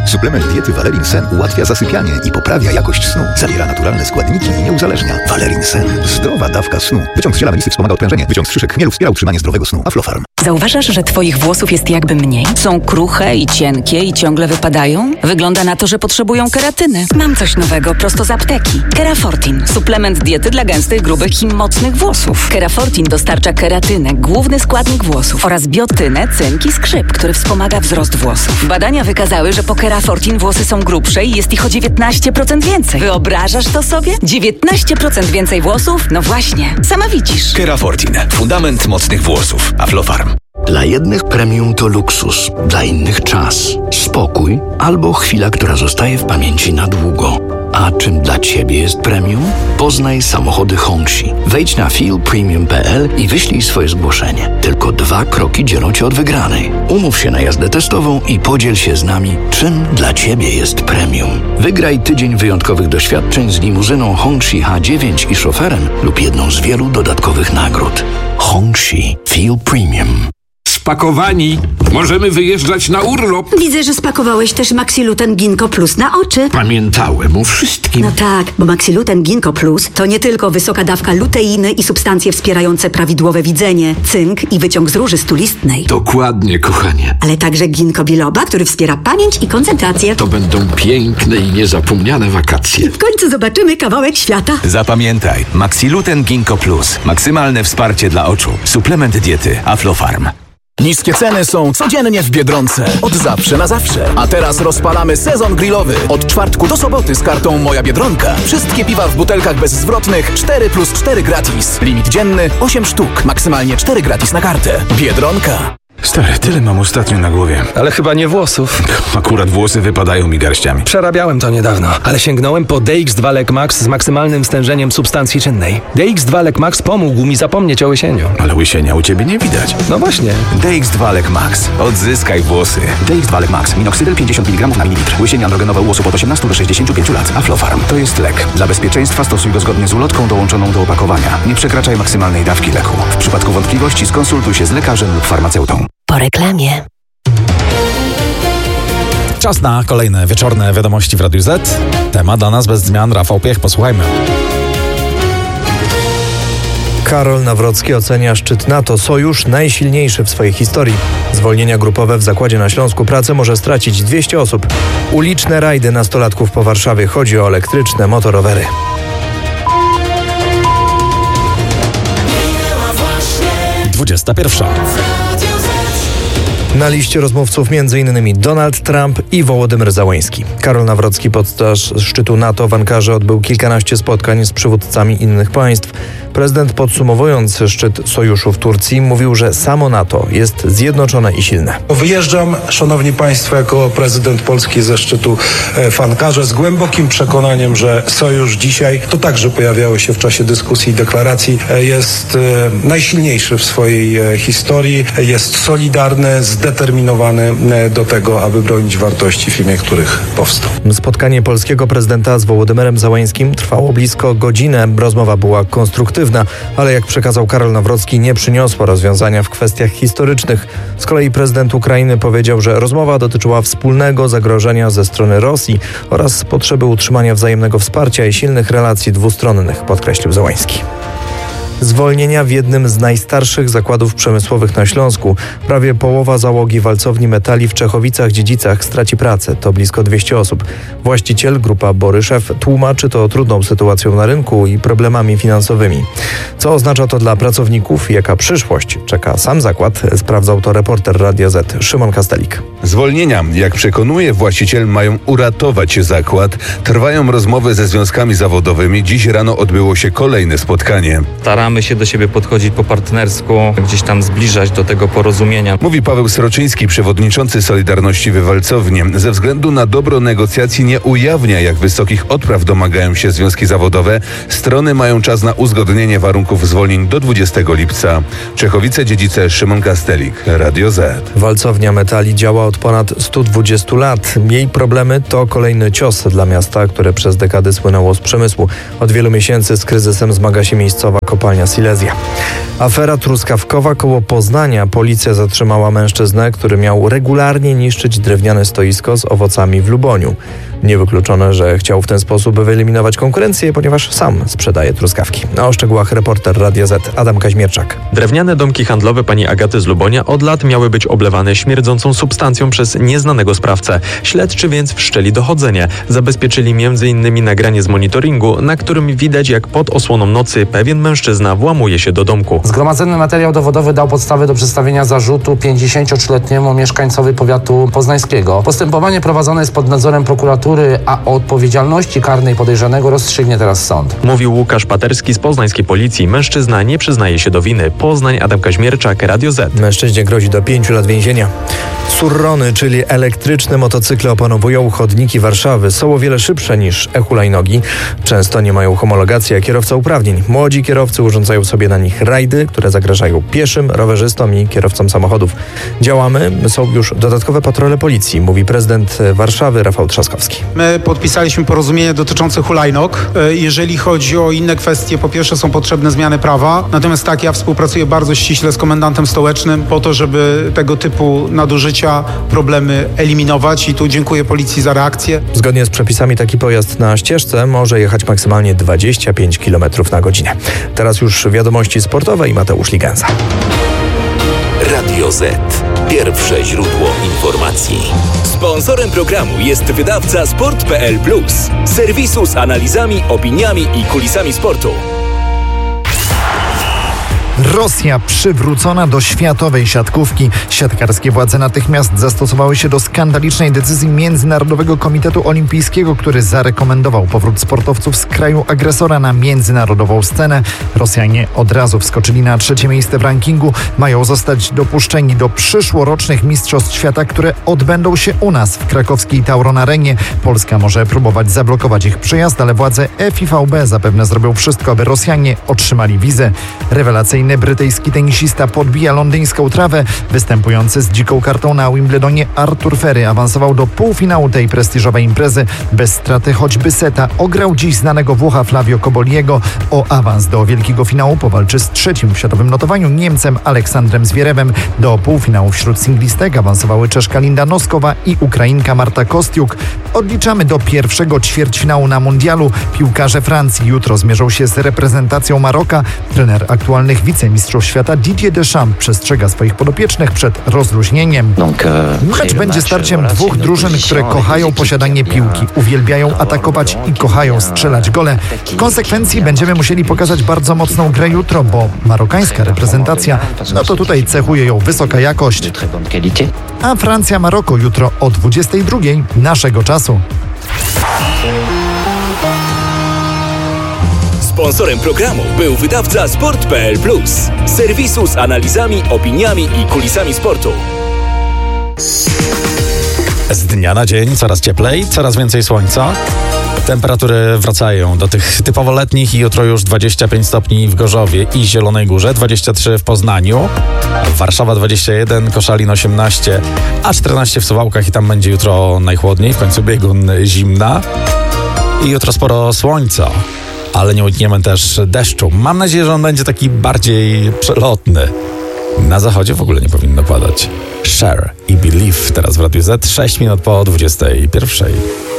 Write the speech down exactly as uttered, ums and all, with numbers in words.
Suplement diety Valerin Sen ułatwia zasypianie i poprawia jakość snu. Zawiera naturalne składniki i nie uzależnia. Valerin Sen. Zdrowa dawka snu. Wyciąg z ziela melisy wspomaga odprężenie. Wyciąg z szyszek chmielu wspiera utrzymanie zdrowego snu. Aflofarm. Zauważasz, że twoich włosów jest jakby mniej? Są kruche i cienkie i ciągle wypadają? Wygląda na to, że potrzebują keratyny. Mam coś nowego prosto z apteki. Kerafortin. Suplement diety dla gęstych, grubych i mocnych włosów. Kerafortin dostarcza keratynę, główny składnik włosów, oraz biotynę, cynk i skrzyp, który wspomaga wzrost włosów. Badania wykazały, że po Kerafortin włosy są grubsze i jest ich o dziewiętnaście procent więcej. Wyobrażasz to sobie? dziewiętnaście procent więcej włosów? No właśnie, sama widzisz. Kerafortin. Fundament mocnych włosów. Aflofarm. Dla jednych premium to luksus, dla innych czas, spokój albo chwila, która zostaje w pamięci na długo. A czym dla Ciebie jest premium? Poznaj samochody Hongxi. Wejdź na feel premium kropka p l i wyślij swoje zgłoszenie. Tylko dwa kroki dzielą Cię od wygranej. Umów się na jazdę testową i podziel się z nami, czym dla Ciebie jest premium. Wygraj tydzień wyjątkowych doświadczeń z limuzyną Hongxi H dziewięć i szoferem lub jedną z wielu dodatkowych nagród. Hongxi Feel Premium. Spakowani. Możemy wyjeżdżać na urlop. Widzę, że spakowałeś też Maxiluten Ginkgo Plus na oczy. Pamiętałem o wszystkim. No tak, bo Maxiluten Ginkgo Plus to nie tylko wysoka dawka luteiny i substancje wspierające prawidłowe widzenie, cynk i wyciąg z róży stulistnej. Dokładnie, kochanie. Ale także ginkgo biloba, który wspiera pamięć i koncentrację. To będą piękne i niezapomniane wakacje. W końcu zobaczymy kawałek świata. Zapamiętaj. Maxiluten Ginkgo Plus. Maksymalne wsparcie dla oczu. Suplement diety Aflofarm. Niskie ceny są codziennie w Biedronce. Od zawsze na zawsze. A teraz rozpalamy sezon grillowy. Od czwartku do soboty z kartą Moja Biedronka. Wszystkie piwa w butelkach bezzwrotnych cztery plus cztery gratis. Limit dzienny osiem sztuk. Maksymalnie cztery gratis na kartę. Biedronka. Stary, tyle mam ostatnio na głowie. Ale chyba nie włosów. Akurat włosy wypadają mi garściami. Przerabiałem to niedawno, ale sięgnąłem po D X dwa Lek Max z maksymalnym stężeniem substancji czynnej. D X dwa Lek Max pomógł mi zapomnieć o łysieniu. Ale łysienia u ciebie nie widać. No właśnie. D X dwa Lek Max. Odzyskaj włosy. D X dwa Lek Max. Minoxydil pięćdziesiąt miligramów na mililitr. Łysienie androgenowe u osób od osiemnastu do sześćdziesięciu pięciu lat. Aflofarm. To jest lek. Dla bezpieczeństwa stosuj go zgodnie z ulotką dołączoną do opakowania. Nie przekraczaj maksymalnej dawki leku. W przypadku wątpliwości skonsultuj się z lekarzem lub farmaceutą. Po reklamie. Czas na kolejne wieczorne wiadomości w Radiu Z. Temat dla nas bez zmian. Rafał Piech, posłuchajmy. Karol Nawrocki ocenia szczyt NATO sojusz najsilniejszy w swojej historii. Zwolnienia grupowe w Zakładzie na Śląsku pracę może stracić dwieście osób. Uliczne rajdy nastolatków po Warszawie. Chodzi o elektryczne motorowery. dwudziesta pierwsza. Na liście rozmówców m.in. Donald Trump i Wołodymyr Załański. Karol Nawrocki podczas szczytu NATO w Ankarze odbył kilkanaście spotkań z przywódcami innych państw. Prezydent, podsumowując szczyt sojuszu w Turcji, mówił, że samo NATO jest zjednoczone i silne. Wyjeżdżam, szanowni państwo, jako prezydent Polski ze szczytu w Ankarze z głębokim przekonaniem, że sojusz dzisiaj, to także pojawiało się w czasie dyskusji i deklaracji, jest najsilniejszy w swojej historii, jest solidarny, zdeterminowany do tego, aby bronić wartości, w imię których powstał. Spotkanie polskiego prezydenta z Wołodymyrem Załańskim trwało blisko godzinę. Rozmowa była konstruktywna, ale jak przekazał Karol Nawrocki, nie przyniosła rozwiązania w kwestiach historycznych. Z kolei prezydent Ukrainy powiedział, że rozmowa dotyczyła wspólnego zagrożenia ze strony Rosji oraz potrzeby utrzymania wzajemnego wsparcia i silnych relacji dwustronnych, podkreślił Załański. Zwolnienia w jednym z najstarszych zakładów przemysłowych na Śląsku. Prawie połowa załogi walcowni metali w Czechowicach-Dziedzicach straci pracę. To blisko dwieście osób. Właściciel, grupa Boryszew, tłumaczy to trudną sytuacją na rynku i problemami finansowymi. Co oznacza to dla pracowników i jaka przyszłość czeka sam zakład, sprawdzał to reporter Radia Z Szymon Kastelik. Zwolnienia, jak przekonuje właściciel, mają uratować zakład. Trwają rozmowy ze związkami zawodowymi. Dziś rano odbyło się kolejne spotkanie. Staramy się do siebie podchodzić po partnersku, gdzieś tam zbliżać do tego porozumienia. Mówi Paweł Sroczyński, przewodniczący Solidarności w Walcowni. Ze względu na dobro negocjacji nie ujawnia, jak wysokich odpraw domagają się związki zawodowe. Strony mają czas na uzgodnienie warunków zwolnień do dwudziestego lipca. Czechowice-Dziedzice, Szymon Kastelik, Radio Z. Walcownia metali działa od ponad stu dwudziestu lat. Jej problemy to kolejny cios dla miasta, które przez dekady słynęło z przemysłu. Od wielu miesięcy z kryzysem zmaga się miejscowa kopalnia skrzyżowania Silesia. Afera truskawkowa koło Poznania. Policja zatrzymała mężczyznę, który miał regularnie niszczyć drewniane stoisko z owocami w Luboniu. Niewykluczone, że chciał w ten sposób wyeliminować konkurencję, ponieważ sam sprzedaje truskawki. O szczegółach reporter Radia Z Adam Kaźmierczak. Drewniane domki handlowe pani Agaty z Lubonia od lat miały być oblewane śmierdzącą substancją przez nieznanego sprawcę. Śledczy więc wszczęli dochodzenie. Zabezpieczyli między innymi nagranie z monitoringu, na którym widać, jak pod osłoną nocy pewien mężczyzna włamuje się do domku. Zgromadzony materiał dowodowy dał podstawy do przedstawienia zarzutu pięćdziesięciotrzyletniemu mieszkańcowi powiatu poznańskiego. Postępowanie prowadzone jest pod nadzorem prokuratury, a o odpowiedzialności karnej podejrzanego rozstrzygnie teraz sąd. Mówił Łukasz Paterski z poznańskiej policji. Mężczyzna nie przyznaje się do winy. Poznań, Adam Kaźmierczak, Radio Z. Mężczyźnie grozi do pięciu lat więzienia. Surrony, czyli elektryczne motocykle, opanowują chodniki Warszawy. Są o wiele szybsze niż e-hulajnogi. Często nie mają homologacji, a kierowca uprawnień. Młodzi kierowcy urządzają sobie na nich rajdy, które zagrażają pieszym, rowerzystom i kierowcom samochodów. Działamy, są już dodatkowe patrole policji, mówi prezydent Warszawy Rafał Trzaskowski. My podpisaliśmy porozumienie dotyczące hulajnóg. Jeżeli chodzi o inne kwestie, po pierwsze są potrzebne zmiany prawa. Natomiast tak, ja współpracuję bardzo ściśle z komendantem stołecznym po to, żeby tego typu nadużycia, problemy eliminować i tu dziękuję policji za reakcję. Zgodnie z przepisami taki pojazd na ścieżce może jechać maksymalnie dwadzieścia pięć kilometrów na godzinę. Teraz już wiadomości sportowe i Mateusz Ligenza. Radio Z. Pierwsze źródło informacji. Sponsorem programu jest wydawca sport kropka p l plus, serwisu z analizami, opiniami i kulisami sportu. Rosja przywrócona do światowej siatkówki. Siatkarskie władze natychmiast zastosowały się do skandalicznej decyzji Międzynarodowego Komitetu Olimpijskiego, który zarekomendował powrót sportowców z kraju agresora na międzynarodową scenę. Rosjanie od razu wskoczyli na trzecie miejsce w rankingu. Mają zostać dopuszczeni do przyszłorocznych Mistrzostw Świata, które odbędą się u nas w krakowskiej Tauron Arenie. Polska może próbować zablokować ich przyjazd, ale władze F I V B zapewne zrobią wszystko, aby Rosjanie otrzymali wizę. Rewelacyjny brytyjski tenisista podbija londyńską trawę. Występujący z dziką kartą na Wimbledonie Artur Ferry awansował do półfinału tej prestiżowej imprezy. Bez straty choćby seta ograł dziś znanego Włocha Flavio Koboliego. O awans do wielkiego finału powalczy z trzecim w światowym notowaniu Niemcem Aleksandrem Zwierewem. Do półfinału wśród singlistek awansowały Czeszka Linda Noskowa i Ukrainka Marta Kostiuk. Odliczamy do pierwszego ćwierćfinału na mundialu. Piłkarze Francji jutro zmierzą się z reprezentacją Maroka. Trener aktualnych wicemistrzów świata Didier Deschamps przestrzega swoich podopiecznych przed rozluźnieniem. Mecz będzie starciem dwóch drużyn, które kochają posiadanie piłki, uwielbiają atakować i kochają strzelać gole. W konsekwencji będziemy musieli pokazać bardzo mocną grę jutro, bo marokańska reprezentacja, no to tutaj cechuje ją wysoka jakość. A Francja-Maroko jutro o dwudziestej drugiej naszego czasu. Sponsorem programu był wydawca sport kropka p l plus, serwisu z analizami, opiniami i kulisami sportu. Z dnia na dzień coraz cieplej, coraz więcej słońca. Temperatury wracają do tych typowo letnich i jutro już dwadzieścia pięć stopni w Gorzowie i Zielonej Górze, dwadzieścia trzy w Poznaniu, Warszawa dwadzieścia jeden, Koszalin osiemnaście, a czternaście w Suwałkach i tam będzie jutro najchłodniej, w końcu biegun zimna. I jutro sporo słońca, ale nie unikniemy też deszczu. Mam nadzieję, że on będzie taki bardziej przelotny. Na zachodzie w ogóle nie powinno padać. Share i Believe teraz w Radiu Z, sześć minut po dwudziestej pierwszej.